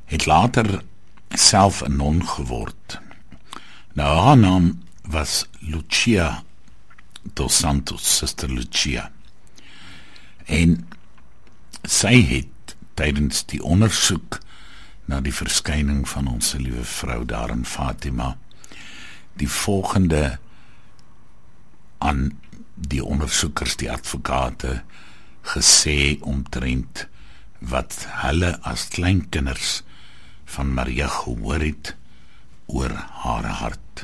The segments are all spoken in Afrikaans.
het later self 'n non geword. Nou, haar naam was Lucia dos Santos, Suster Lucia. En sy het tydens die ondersoek na die verskyning van ons liewe vrou daar in Fatima die volgende aan die ondersoekers, die advokate, gesê omtrent wat hulle as kleinkinders van Maria gehoor het oor haar hart.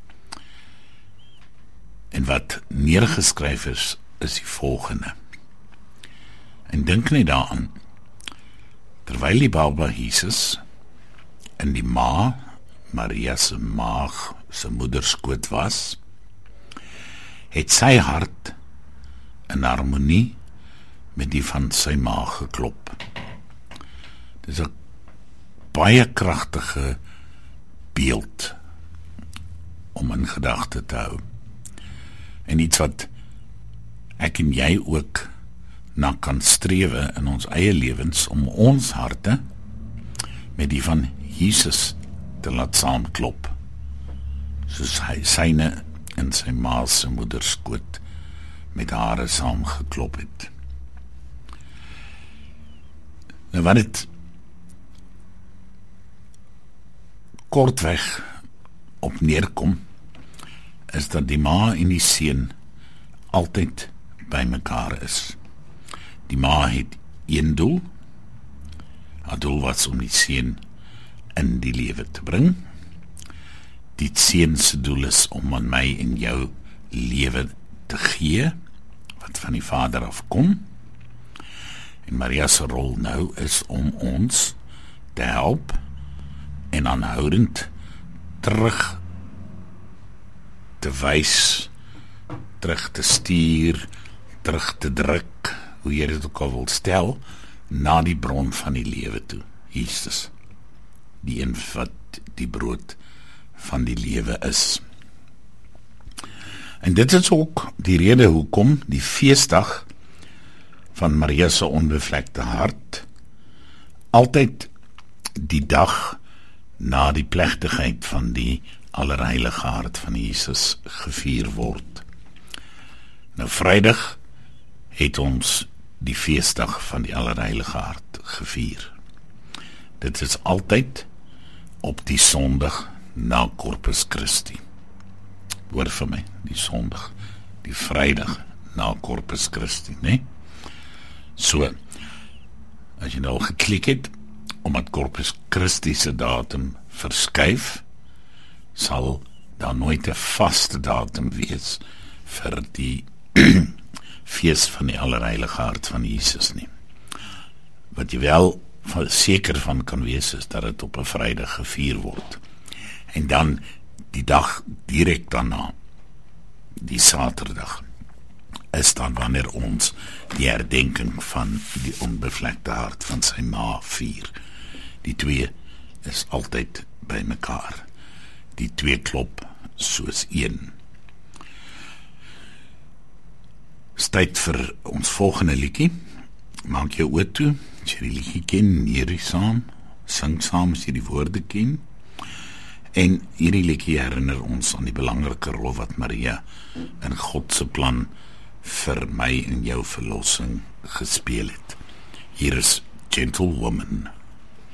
En wat neergeskryf is die volgende. En dink net daaraan, terwyl die baba Jesus in die Maria se maag, se moederskoot was, het sy hart in harmonie met die van sy maag geklop. Dit is 'n baie kragtige beeld om in gedagte te hou. En iets wat ek en jy ook na kan strewe in ons eie lewens, om ons harte met die van Jesus te laat saamklop, soos hy syne in sy ma se moederskoot met hare saamgeklop het. Nou wat dit kortweg op neerkom, is dat die ma en die seun altyd by mekaar is. Die ma het een doel. Haar doel was om die seun in die lewe te bring. Die seun se doel is om aan my en jou lewe te gee, wat van die Vader afkom. En Maria se rol nou is om ons te help en aanhoudend terug te wys, terug te stuur, terug te druk, hoe jy dit ook al wil stel, na die bron van die lewe toe, Jesus, die een wat die brood van die lewe is. En dit is ook die rede hoekom die feesdag van Maria se onbevlekte hart altyd die dag na die plegtigheid van die Allerheilige Hart van Jesus gevier word. Nou Vrydag het ons die feesdag van die Allerheilige Hart gevier. Dit is altyd op die Sondag na Corpus Christi. Hoor vir my, die Sondag, die Vrydag na Corpus Christi, né? So, as jy nou geklik het, omdat Corpus Christi se datum verskuif, sal daar nooit 'n vaste datum wees vir die fees van die Allerheilige Hart van Jesus nie. Wat jy wel seker van kan wees, is dat dit op 'n Vrydag gevier word. En dan die dag direk daarna, die Saterdag, is dan wanneer ons die herdenking van die onbevlekte hart van sy ma vier. Die twee is altyd by mekaar. Die twee klop soos een. Is tyd vir ons volgende liedjie. Maak jou oë toe, as jy die liedjie ken, neer saam, sing saam as jy die woorde ken. En hierdie liedjie herinner ons aan die belangrike rol wat Maria in God se plan vir my en jou verlossing gespeel het. Hier is Gentle Woman.